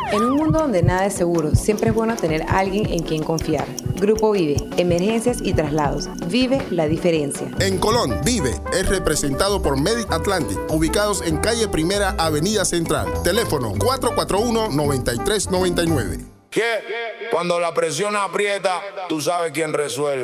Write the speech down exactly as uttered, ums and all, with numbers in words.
En un mundo donde nada es seguro, siempre es bueno tener a alguien en quien confiar. Grupo Vive, emergencias y traslados. Vive la diferencia. En Colón, Vive es representado por Medic Atlantic, ubicados en calle Primera, Avenida Central. Teléfono cuatro cuatro uno, nueve tres nueve nueve. ¿Qué? Cuando la presión aprieta, tú sabes quién resuelve.